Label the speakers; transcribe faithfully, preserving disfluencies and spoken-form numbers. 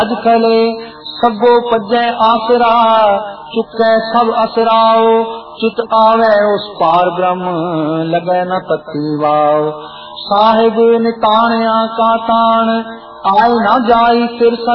Speaker 1: अज कले सगो पजै आसरा, चुकै सब असराओ। चित आवे उस पार ब्रह्म, लगे न पति वाओ। साहिब निताणिया का ताण, आए न जाई फिर